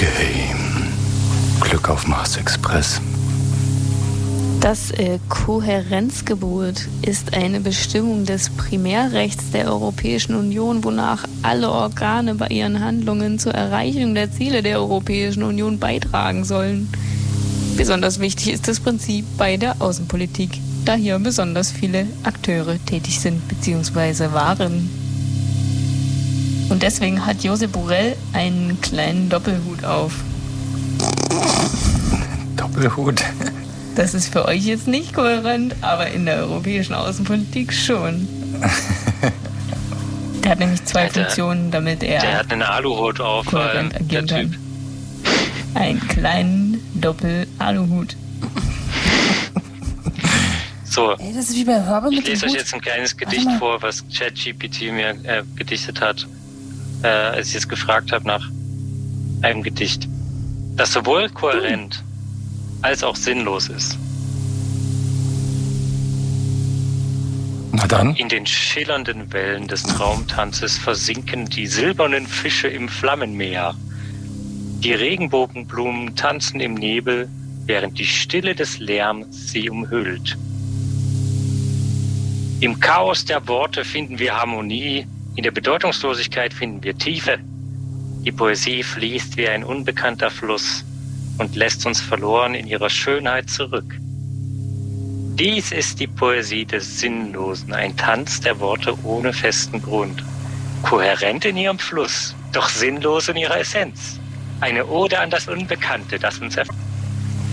Okay. Glück auf Mars Express. Das Kohärenzgebot ist eine Bestimmung des Primärrechts der Europäischen Union, wonach alle Organe bei ihren Handlungen zur Erreichung der Ziele der Europäischen Union beitragen sollen. Besonders wichtig ist das Prinzip bei der Außenpolitik, da hier besonders viele Akteure tätig sind bzw. waren. Und deswegen hat Josep Borrell einen kleinen Doppelhut auf. Doppelhut? Das ist für euch jetzt nicht kohärent, aber in der europäischen Außenpolitik schon. Der hat nämlich zwei Funktionen, damit er... Der hat einen Aluhut auf, kohärent agieren der Typ. kann. Einen kleinen Doppel-Aluhut. So, Ey, das ist wie bei Hörbe ich mit dem lese euch Hut. jetzt ein kleines Gedicht vor, was ChatGPT mir gedichtet hat, als ich jetzt gefragt habe nach einem Gedicht, das sowohl kohärent als auch sinnlos ist. Na dann. In den schillernden Wellen des Traumtanzes versinken die silbernen Fische im Flammenmeer. Die Regenbogenblumen tanzen im Nebel, während die Stille des Lärms sie umhüllt. Im Chaos der Worte finden wir Harmonie, in der Bedeutungslosigkeit finden wir Tiefe. Die Poesie fließt wie ein unbekannter Fluss und lässt uns verloren in ihrer Schönheit zurück. Dies ist die Poesie des Sinnlosen, ein Tanz der Worte ohne festen Grund. Kohärent in ihrem Fluss, doch sinnlos in ihrer Essenz. Eine Ode an das Unbekannte, das uns erfüllt.